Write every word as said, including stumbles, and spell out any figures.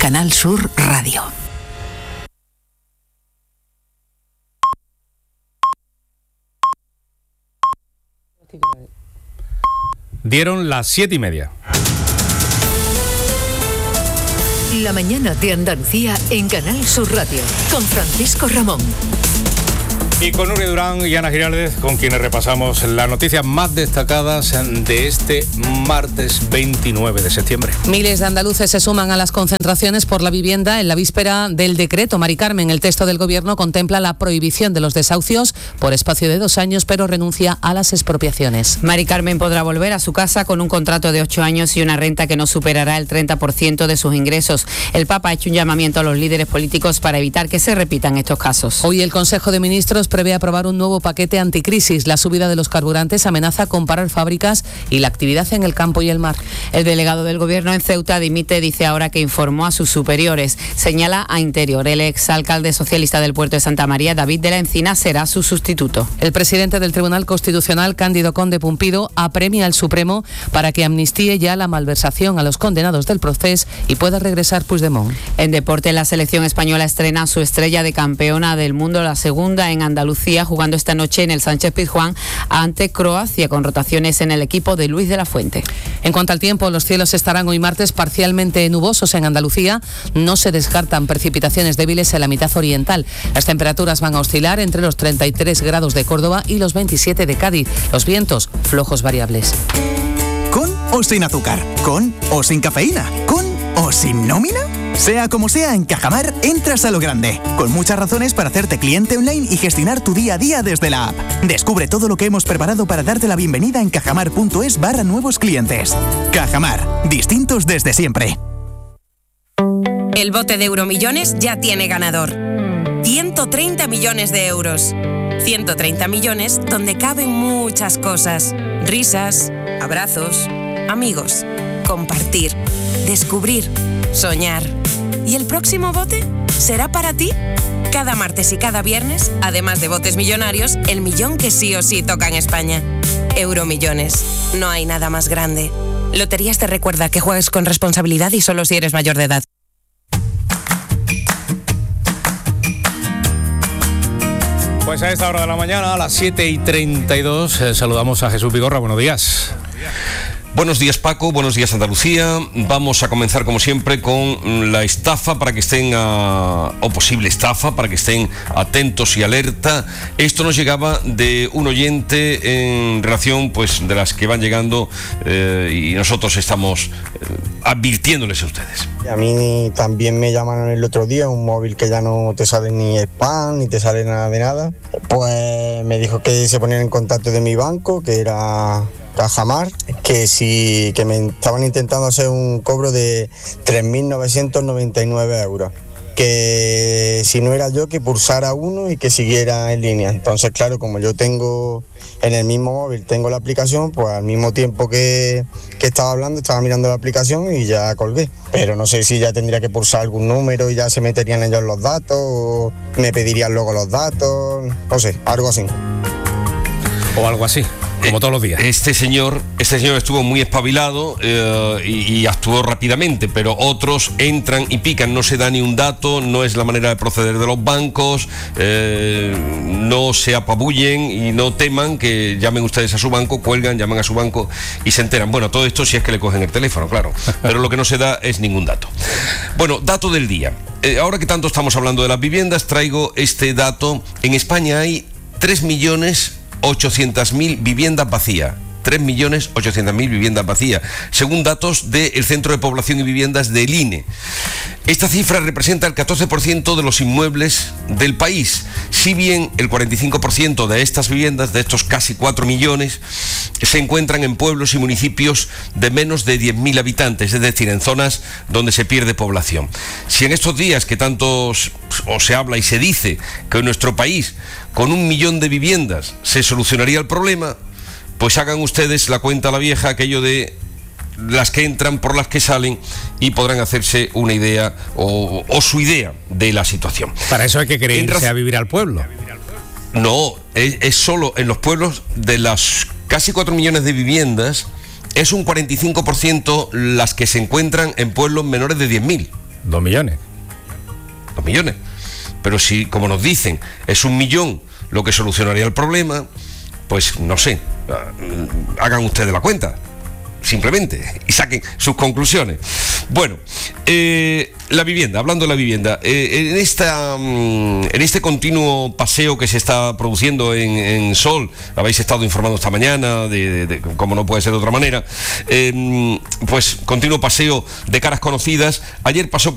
Canal Sur Radio. Dieron las siete y media. La mañana de Andalucía en Canal Sur Radio, con Francisco Ramón. Y con Nuria Durán y Ana Giraldez, con quienes repasamos las noticias más destacadas de este martes veintinueve de septiembre. Miles de andaluces se suman a las concentraciones por la vivienda en la víspera del decreto. Mari Carmen, el texto del Gobierno contempla la prohibición de los desahucios por espacio de dos años, pero renuncia a las expropiaciones. Mari Carmen podrá volver a su casa con un contrato de ocho años y una renta que no superará el treinta por ciento de sus ingresos. El Papa ha hecho un llamamiento a los líderes políticos para evitar que se repitan estos casos. Hoy el Consejo de Ministros prevé aprobar un nuevo paquete anticrisis. La subida de los carburantes amenaza con parar fábricas y la actividad en el campo y el mar. El delegado del Gobierno en Ceuta dimite, dice ahora que informó a sus superiores. Señala a Interior. El exalcalde socialista del puerto de Santa María, David de la Encina, será su sustituto. El presidente del Tribunal Constitucional, Cándido Conde Pumpido, apremia al Supremo para que amnistíe ya la malversación a los condenados del proceso y pueda regresar Puigdemont. En deporte, la selección española estrena su estrella de campeona del mundo, la segunda en Andalucía, jugando esta noche en el Sánchez Pizjuán ante Croacia, con rotaciones en el equipo de Luis de la Fuente. En cuanto al tiempo, los cielos estarán hoy martes parcialmente nubosos en Andalucía. No se descartan precipitaciones débiles en la mitad oriental. Las temperaturas van a oscilar entre los treinta y tres grados de Córdoba y los veintisiete de Cádiz. Los vientos, flojos variables. ¿Con o sin azúcar? ¿Con o sin cafeína? ¿Con o sin nómina? Sea como sea, en Cajamar entras a lo grande, con muchas razones para hacerte cliente online y gestionar tu día a día desde la app. Descubre todo lo que hemos preparado para darte la bienvenida en cajamar.es barra nuevos clientes. Cajamar, distintos desde siempre. El bote de Euromillones ya tiene ganador. ciento treinta millones de euros. ciento treinta millones donde caben muchas cosas. Risas, abrazos, amigos, compartir, descubrir, soñar. ¿Y el próximo bote será para ti? Cada martes y cada viernes, además de botes millonarios, el millón que sí o sí toca en España. Euromillones. No hay nada más grande. Loterías te recuerda que juegues con responsabilidad y solo si eres mayor de edad. Pues a esta hora de la mañana, a las siete y treinta y dos, eh, saludamos a Jesús Vigorra. Buenos días. Buenos días, Paco, buenos días, Andalucía. Vamos a comenzar, como siempre, con la estafa para que estén, a, o posible estafa, para que estén atentos y alerta. Esto nos llegaba de un oyente en relación, pues, de las que van llegando eh, y nosotros estamos eh, advirtiéndoles a ustedes. A mí también me llamaron el otro día, un móvil que ya no te sale ni spam, ni te sale nada de nada. Pues me dijo que se ponían en contacto de mi banco, que era Cajamar, que si que me estaban intentando hacer un cobro de tres mil novecientos noventa y nueve euros, que si no era yo, que pulsara uno y que siguiera en línea. Entonces, claro, como yo tengo en el mismo móvil, tengo la aplicación, pues al mismo tiempo que, que estaba hablando, estaba mirando la aplicación y ya colgué. Pero no sé si ya tendría que pulsar algún número y ya se meterían ellos los datos, o me pedirían luego los datos, no sé, algo así. O algo así. Como todos los días. Este señor, este señor estuvo muy espabilado eh, y, y actuó rápidamente, pero otros entran y pican, no se da ni un dato, no es la manera de proceder de los bancos, eh, no se apabullen y no teman que llamen ustedes a su banco, cuelgan, llaman a su banco y se enteran. Bueno, todo esto si es que le cogen el teléfono, claro, pero lo que no se da es ningún dato. Bueno, dato del día. Eh, ahora que tanto estamos hablando de las viviendas, traigo este dato. En España hay tres millones ochocientas mil viviendas vacías. tres millones ochocientas mil viviendas vacías, según datos del Centro de Población y Viviendas del I N E. Esta cifra representa el catorce por ciento de los inmuebles del país, si bien el cuarenta y cinco por ciento de estas viviendas, de estos casi cuatro millones, se encuentran en pueblos y municipios de menos de diez mil habitantes, es decir, en zonas donde se pierde población. Si en estos días que tanto o se habla y se dice que en nuestro país con un millón de viviendas se solucionaría el problema, pues hagan ustedes la cuenta a la vieja, aquello de las que entran por las que salen, y podrán hacerse una idea o, o su idea de la situación. Para eso hay que querer irse raz- a vivir al pueblo. No, es, es solo en los pueblos de las casi cuatro millones de viviendas, es un cuarenta y cinco por ciento las que se encuentran en pueblos menores de diez mil. Dos millones. Dos millones. Pero si, como nos dicen, es un millón lo que solucionaría el problema, pues no sé, hagan ustedes la cuenta, simplemente, y saquen sus conclusiones. Bueno, eh, la vivienda, hablando de la vivienda, eh, en, esta, en este continuo paseo que se está produciendo en, en Sol, habéis estado informando esta mañana, de, de, de como no puede ser de otra manera, eh, pues continuo paseo de caras conocidas. Ayer pasó por